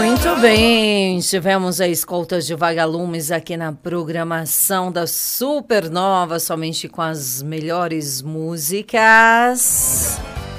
Muito bem, tivemos a escolta de Vagalumes aqui na programação da Supernova, somente com as melhores músicas.